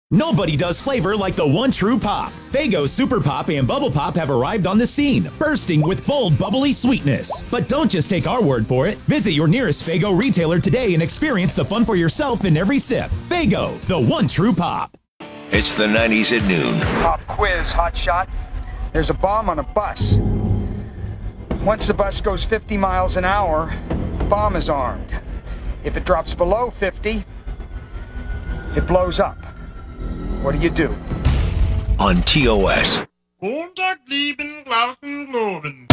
Nobody does flavor like the one true pop. Faygo Super Pop and Bubble Pop have arrived on the scene, bursting with bold, bubbly sweetness. But don't just take our word for it. Visit your nearest Faygo retailer today and experience the fun for yourself in every sip. Faygo, the one true pop. It's the 90s at noon. Pop quiz, hot shot. There's a bomb on a bus. Once the bus goes 50 miles an hour, the bomb is armed. If it drops below 50, it blows up. What do you do? On TOS. Montag, lieben, glauben, globen.